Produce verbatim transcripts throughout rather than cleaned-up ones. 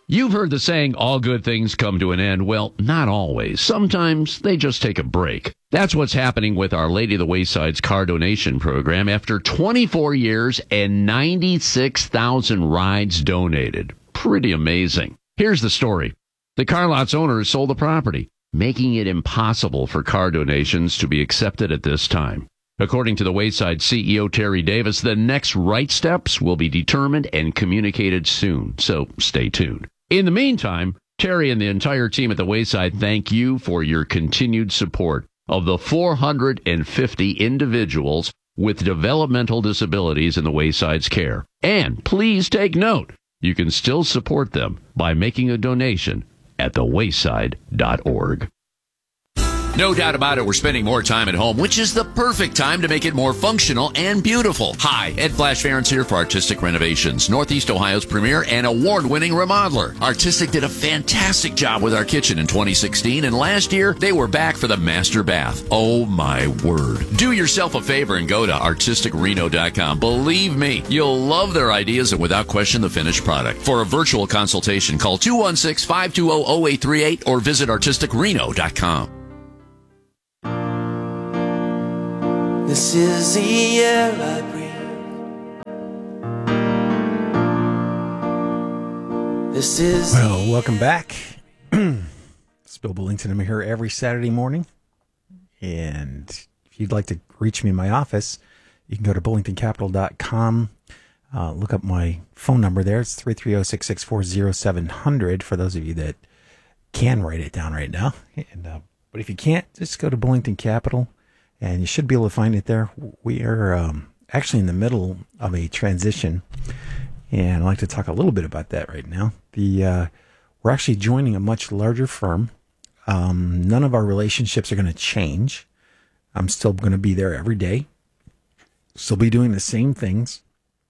You've heard the saying, all good things come to an end. Well, not always. Sometimes they just take a break. That's what's happening with Our Lady of the Wayside's car donation program after twenty-four years and ninety-six thousand rides donated. Pretty amazing. Here's the story. The car lot's owners sold the property, making it impossible for car donations to be accepted at this time. According to the Wayside C E O, Terry Davis, the next right steps will be determined and communicated soon, so stay tuned. In the meantime, Terry and the entire team at the Wayside thank you for your continued support of the four hundred fifty individuals with developmental disabilities in the Wayside's care. And please take note, you can still support them by making a donation at the wayside dot org. No doubt about it, we're spending more time at home, which is the perfect time to make it more functional and beautiful. Hi, Ed Flash Ferentz here for Artistic Renovations, Northeast Ohio's premier and award-winning remodeler. Artistic did a fantastic job with our kitchen in twenty sixteen, and last year, they were back for the master bath. Oh, my word. Do yourself a favor and go to artistic reno dot com. Believe me, you'll love their ideas and without question the finished product. For a virtual consultation, call two one six, five two zero, zero eight three eight or visit artistic reno dot com. This is the air I breathe. This is Well, welcome back. It's Bill Billington. I'm here every Saturday morning. And if you'd like to reach me in my office, you can go to bullington capital dot com. Uh, look up my phone number there. It's three three zero, six six four, zero seven zero zero for those of you that can write it down right now. And uh, But if you can't, just go to Bullington Capital. And you should be able to find it there. We are um, actually in the middle of a transition, and I'd like to talk a little bit about that right now. The uh, we're actually joining a much larger firm. Um, none of our relationships are going to change. I'm still going to be there every day. Still be doing the same things.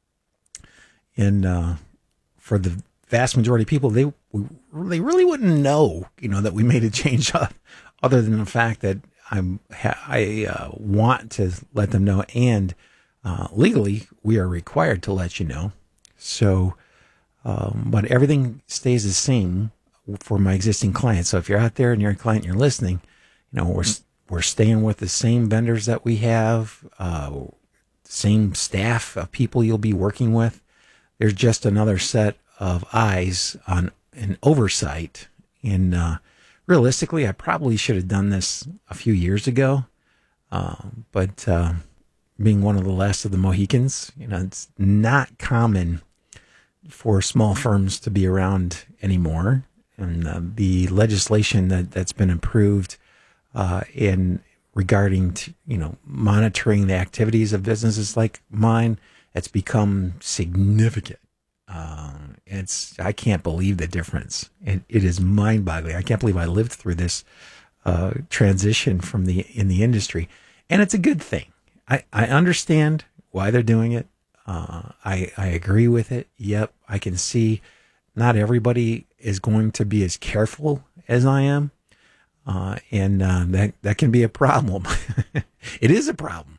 And uh, for the vast majority of people, they they really wouldn't know, you know, that we made a change up, other than the fact that I'm, I uh, want to let them know, and uh, legally we are required to let you know. So, um, but everything stays the same for my existing clients. So if you're out there and you're a client and you're listening, you know, we're we're staying with the same vendors that we have, uh, same staff of people you'll be working with. There's just another set of eyes on an oversight in. Uh, Realistically, I probably should have done this a few years ago, uh, but uh, being one of the last of the Mohicans, you know, it's not common for small firms to be around anymore. And uh, the legislation that, that's been approved uh, in regarding to, you know, monitoring the activities of businesses like mine, it's become significant. Uh, it's, I can't believe the difference. It, it is mind boggling. I can't believe I lived through this, uh, transition from the, in the industry. And it's a good thing. I, I understand why they're doing it. Uh, I, I agree with it. Yep. I can see not everybody is going to be as careful as I am. Uh, and, uh, that, that can be a problem. It is a problem.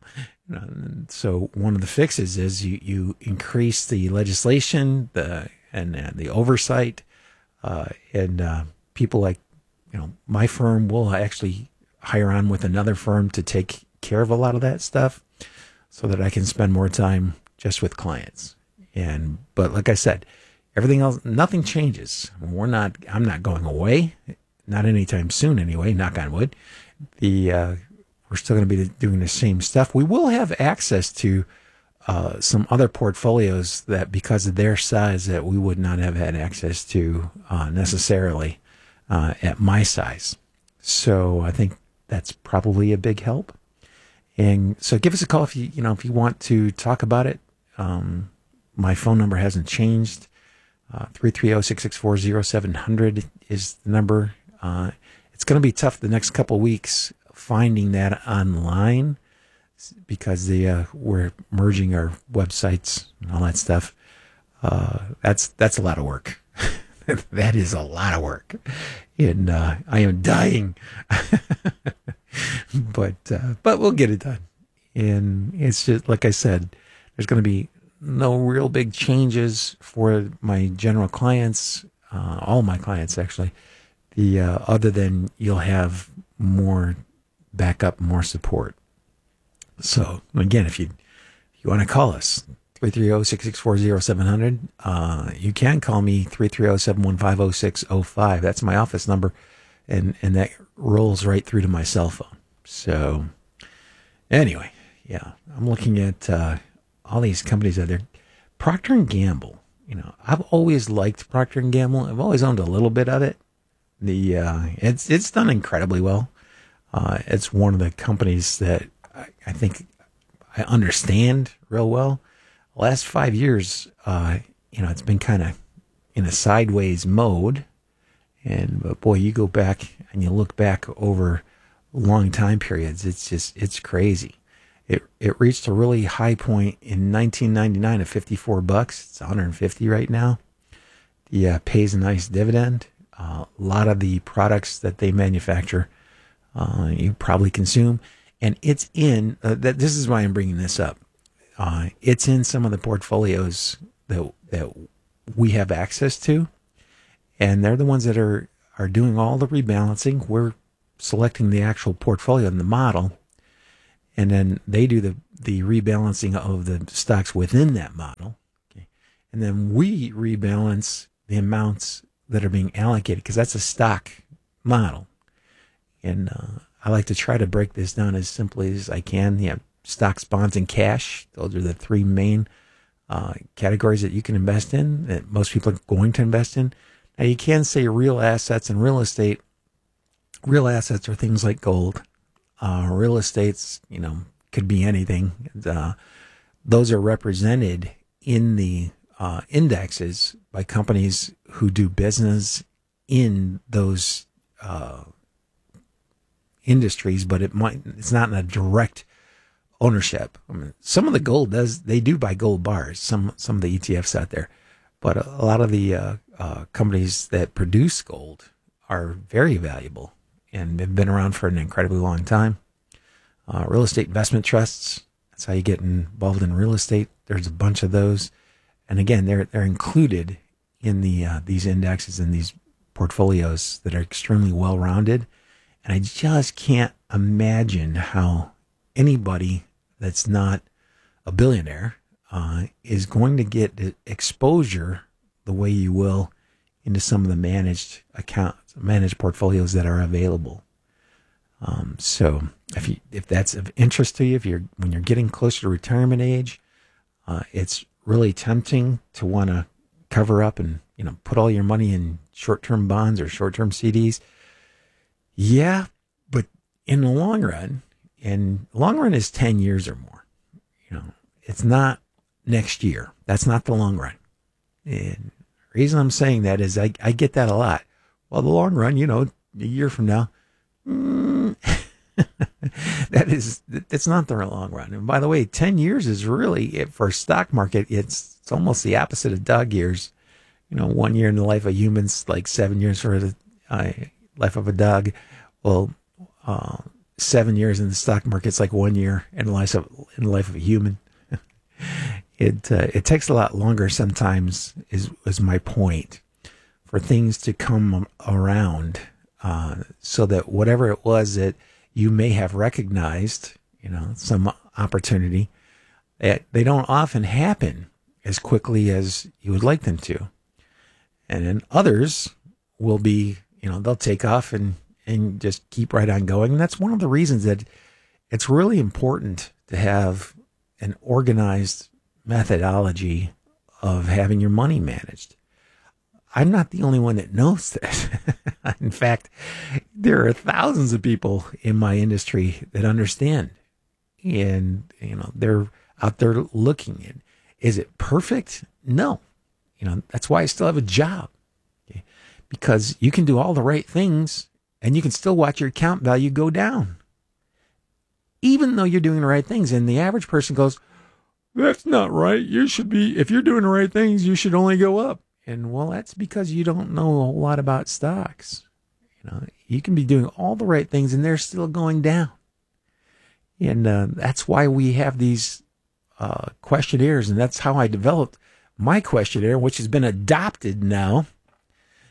So one of the fixes is you, you increase the legislation, the and uh, the oversight, uh, and uh, people like, you know, my firm will actually hire on with another firm to take care of a lot of that stuff, so that I can spend more time just with clients. And but like I said, everything else, nothing changes. We're not. I'm not going away, not anytime soon. Anyway, knock on wood. The uh, We're still going to be doing the same stuff. We will have access to uh, some other portfolios that, because of their size, that we would not have had access to uh, necessarily uh, at my size. So I think that's probably a big help. And so give us a call if you you know if you want to talk about it. Um, my phone number hasn't changed. Uh, three three zero, six six four, zero seven zero zero is the number. Uh, it's going to be tough the next couple of weeks finding that online, because the uh, we're merging our websites and all that stuff. Uh, that's that's a lot of work. That is a lot of work, and uh, I am dying. but uh, but we'll get it done. And it's just like I said, there's going to be no real big changes for my general clients. uh, all my clients actually. The uh, other than you'll have more backup, more support. So again, if you if you want to call us, three three zero, six six four, zero seven zero zero, uh, you can call me three three zero, seven one five, zero six zero five. That's my office number, and, and that rolls right through to my cell phone. So anyway, yeah, I'm looking at uh, all these companies out there. Procter and Gamble, you know, I've always liked Procter and Gamble. I've always owned a little bit of it. The uh, it's it's done incredibly well. Uh, it's one of the companies that I, I think I understand real well. Last five years, uh, you know, it's been kind of in a sideways mode. And but boy, you go back and you look back over long time periods. It's just it's crazy. It it reached a really high point in nineteen ninety-nine at fifty-four bucks. It's one hundred fifty right now. The uh, pays a nice dividend. Uh, a lot of the products that they manufacture, uh, you probably consume, and it's in. Uh, that this is why I'm bringing this up. Uh, it's in some of the portfolios that that we have access to, and they're the ones that are are doing all the rebalancing. We're selecting the actual portfolio and the model, and then they do the the rebalancing of the stocks within that model, okay. And then we rebalance the amounts that are being allocated, because that's a stock model. And uh, I like to try to break this down as simply as I can. You have stocks, bonds, and cash. Those are the three main uh, categories that you can invest in, that most people are going to invest in. Now, you can say real assets and real estate. Real assets are things like gold. Uh, real estates, you know, could be anything. Uh, those are represented in the uh, indexes by companies who do business in those uh, industries, but it might it's not in a direct ownership. I mean, some of the gold does they do buy gold bars. Some some of the E T Fs out there, but a, a lot of the uh, uh, companies that produce gold are very valuable and have been around for an incredibly long time. Uh, real estate investment trusts. That's how you get involved in real estate. There's a bunch of those. And again, they're they're included in the uh, these indexes and these portfolios that are extremely well-rounded. And I just can't imagine how anybody that's not a billionaire uh, is going to get exposure the way you will into some of the managed accounts, managed portfolios that are available. Um, so if you if that's of interest to you, if you're when you're getting closer to retirement age, uh, it's really tempting to want to cover up and, you know, put all your money in short-term bonds or short-term C Ds. Yeah, but in the long run, and long run is ten years or more. You know, it's not next year. That's not the long run. And the reason I'm saying that is I, I get that a lot. Well, the long run, you know, a year from now, mm, that is, it's not the long run. And by the way, ten years is really, for stock market, it's, it's almost the opposite of dog years. You know, one year in the life of humans, like seven years for the uh, life of a dog. Well, uh, seven years in the stock market's like one year in the life of, in the life of a human. it uh, it takes a lot longer sometimes, is, is my point, for things to come around, uh, so that whatever it was that you may have recognized, you know, some opportunity, that they don't often happen as quickly as you would like them to. And then others will be, you know, they'll take off and, and just keep right on going. And that's one of the reasons that it's really important to have an organized methodology of having your money managed. I'm not the only one that knows that. In fact, there are thousands of people in my industry that understand, and, you know, they're out there looking. And is it perfect? No. You know, that's why I still have a job, okay? Because you can do all the right things and you can still watch your account value go down, even though you're doing the right things. And the average person goes, that's not right. You should be, if you're doing the right things, you should only go up. And well, that's because you don't know a whole lot about stocks. You know, you can be doing all the right things and they're still going down. And uh, that's why we have these uh, questionnaires. And that's how I developed my questionnaire, which has been adopted now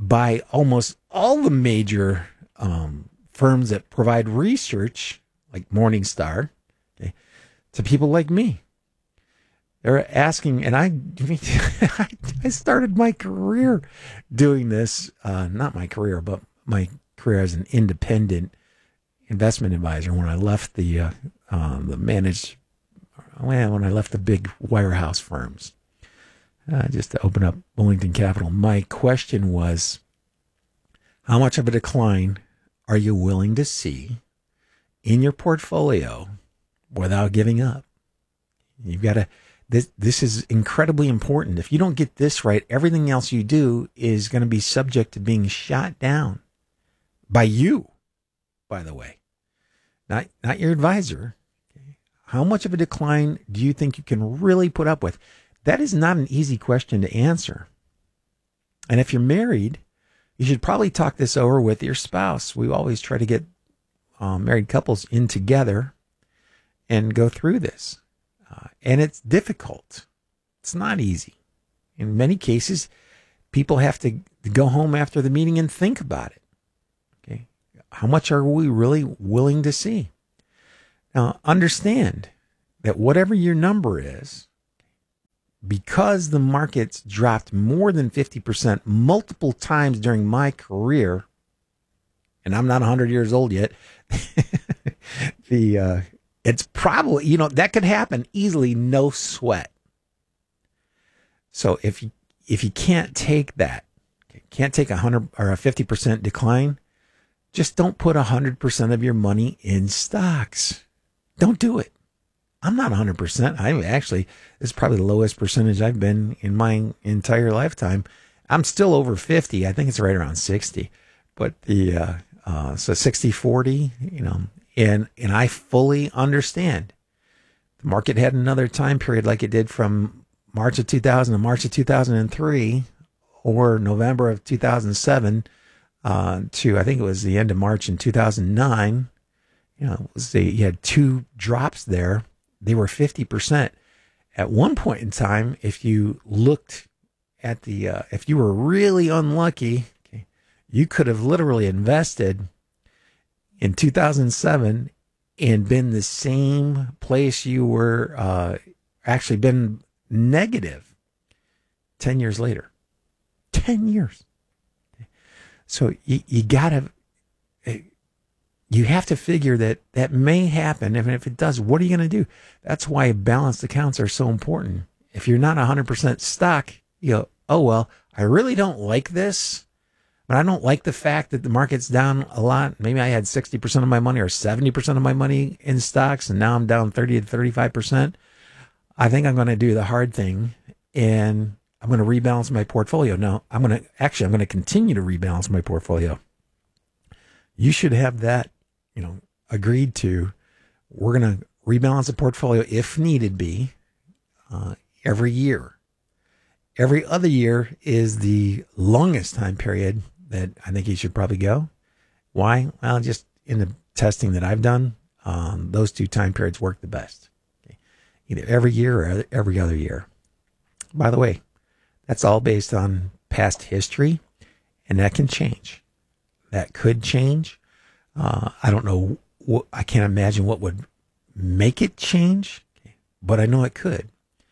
by almost all the major um, firms that provide research, like Morningstar, okay, to people like me. They're asking, and I, I started my career doing this, uh, not my career, but my career as an independent investment advisor when I left the uh, uh, the managed, well, when I left the big wirehouse firms, uh, just to open up Bullington Capital. My question was, how much of a decline are you willing to see in your portfolio without giving up? You've got to. This this is incredibly important. If you don't get this right, everything else you do is going to be subject to being shot down by you, by the way, not not your advisor. Okay. How much of a decline do you think you can really put up with? That is not an easy question to answer. And if you're married, you should probably talk this over with your spouse. We always try to get um, married couples in together and go through this. Uh, and it's difficult. It's not easy. In many cases, people have to go home after the meeting and think about it. Okay, how much are we really willing to see? Now, understand that whatever your number is, because the market's dropped more than fifty percent multiple times during my career, and I'm not one hundred years old yet, the uh, it's probably, you know, that could happen easily, no sweat. So if you, if you can't take that, can't take a hundred or a fifty percent decline, just don't put a hundred percent of your money in stocks. Don't do it. I'm not a hundred percent. I'm actually, this is probably the lowest percentage I've been in my entire lifetime. I'm still over fifty. I think it's right around sixty, but the, uh, uh, so sixty forty, you know, And and I fully understand. The market had another time period like it did from March of two thousand to March of two thousand three or November of two thousand seven uh, to, I think it was the end of March in two thousand nine. You know, it was the, you had two drops there. They were fifty percent. At one point in time, if you looked at the, uh, if you were really unlucky, okay, you could have literally invested in two thousand seven and been the same place you were, uh, actually been negative ten years later. ten years. So you, you gotta, you have to figure that that may happen. And if it does, what are you going to do? That's why balanced accounts are so important. If you're not one hundred percent stuck, you go, oh, well, I really don't like this. But I don't like the fact that the market's down a lot. Maybe I had sixty percent of my money or seventy percent of my money in stocks, and now I'm down thirty to thirty-five percent. I think I'm going to do the hard thing, and I'm going to rebalance my portfolio. No, I'm going to, actually, I'm going to continue to rebalance my portfolio. You should have that, you know, agreed to. We're going to rebalance the portfolio if needed be uh, every year. Every other year is the longest time period that I think you should probably go. Why? Well, just in the testing that I've done, um, those two time periods work the best. Okay. Either every year or every other year. By the way, that's all based on past history, and that can change. That could change. Uh, I don't know. What, I can't imagine what would make it change, okay, but I know it could.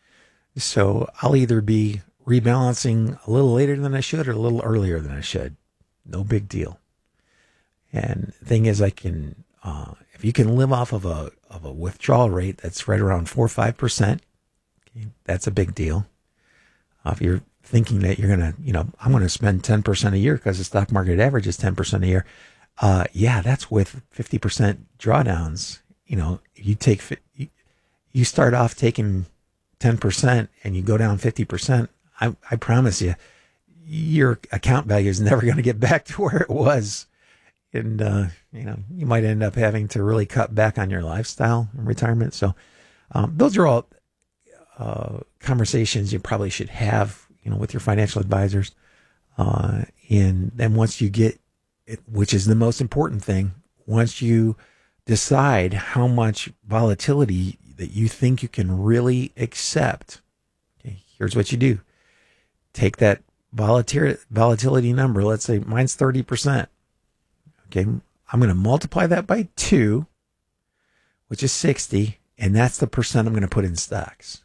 So I'll either be rebalancing a little later than I should or a little earlier than I should. No big deal. And the thing is, I can, uh, if you can live off of a of a withdrawal rate that's right around four or five percent, okay, that's a big deal. Uh, if you're thinking that you're going to, you know, I'm going to spend ten percent a year because the stock market average is ten percent a year. Uh, yeah, that's with fifty percent drawdowns. You know, you take, you start off taking ten percent and you go down fifty percent. I, I promise you, your account value is never going to get back to where it was. And, uh, you know, you might end up having to really cut back on your lifestyle in retirement. So, um, those are all, uh, conversations you probably should have, you know, with your financial advisors. Uh, and then once you get it, which is the most important thing, once you decide how much volatility that you think you can really accept, okay, here's what you do. Take that volatility, volatility number, let's say mine's thirty percent. Okay, I'm going to multiply that by two, which is sixty, and that's the percent I'm going to put in stocks.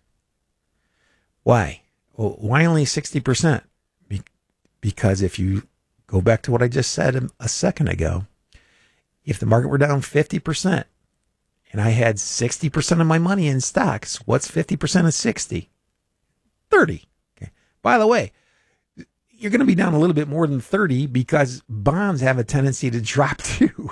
Why? Well, why only sixty percent? Be- because if you go back to what I just said a, a second ago, if the market were down fifty percent and I had sixty percent of my money in stocks, what's fifty percent of sixty? thirty. Okay. By the way, you're going to be down a little bit more than thirty because bonds have a tendency to drop too.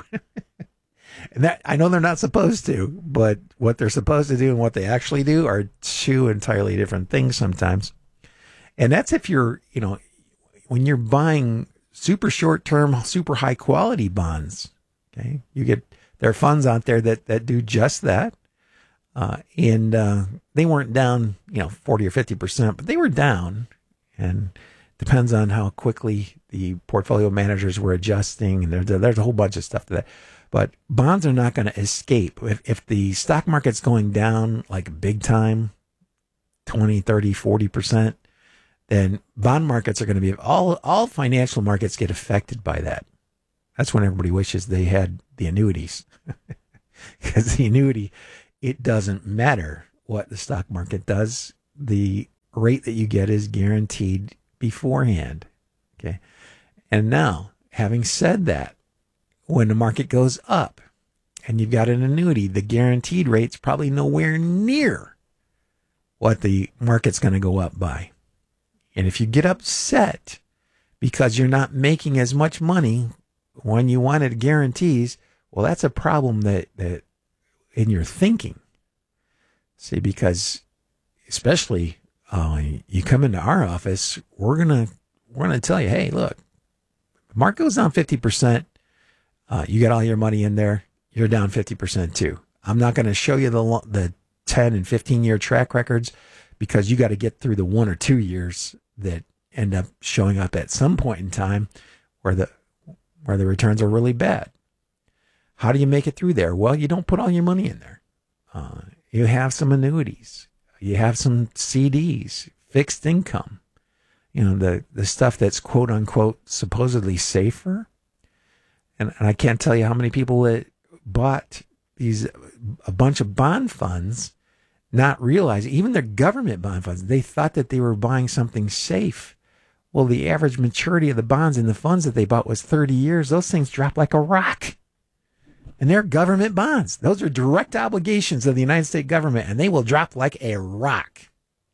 And that, I know they're not supposed to, but what they're supposed to do and what they actually do are two entirely different things sometimes. And that's if you're, you know, when you're buying super short-term, super high-quality bonds, okay, you get, there are funds out there that, that do just that. Uh, and uh, they weren't down, you know, forty or fifty percent, but they were down. And depends on how quickly the portfolio managers were adjusting. And there's, there's a whole bunch of stuff to that. But bonds are not going to escape. If, if the stock market's going down like big time, twenty, thirty, forty percent, then bond markets are going to be, all, all financial markets get affected by that. That's when everybody wishes they had the annuities. Because the annuity, it doesn't matter what the stock market does. The rate that you get is guaranteed beforehand. Okay. And now, having said that, when the market goes up and you've got an annuity, the guaranteed rate's probably nowhere near what the market's going to go up by. And if you get upset because you're not making as much money when you wanted guarantees, well, that's a problem that, that in your thinking. See, because especially uh, you come into our office, we're gonna we're gonna tell you, hey, look, the market goes down fifty percent. Uh, you got all your money in there, you're down fifty percent too. I'm not going to show you the the ten and fifteen year track records because you got to get through the one or two years that end up showing up at some point in time where the where the returns are really bad. How do you make it through there? Well, you don't put all your money in there. Uh, you have some annuities. You have some C Ds, fixed income. You know, the, the stuff that's quote unquote supposedly safer. And, and I can't tell you how many people that bought these, a bunch of bond funds, not realizing, even their government bond funds, they thought that they were buying something safe. Well, the average maturity of the bonds in the funds that they bought was thirty years. Those things dropped like a rock. And they're government bonds. Those are direct obligations of the United States government, and they will drop like a rock.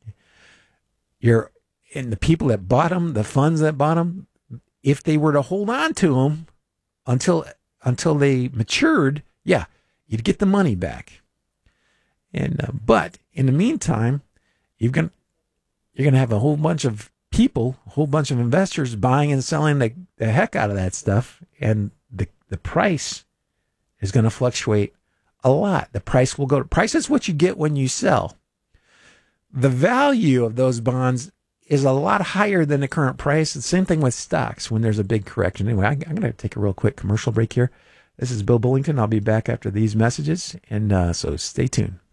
You're, and the people that bought them, the funds that bought them, if they were to hold on to them until until they matured, yeah, you'd get the money back. And uh, but in the meantime, you're gonna you're gonna have a whole bunch of people, a whole bunch of investors buying and selling the, the heck out of that stuff, and the the price is going to fluctuate a lot. The price will go. Price is what you get when you sell. The value of those bonds is a lot higher than the current price. The same thing with stocks when there's a big correction. Anyway, I, I'm going to take a real quick commercial break here. This is Bill Bullington. I'll be back after these messages, and uh, so stay tuned.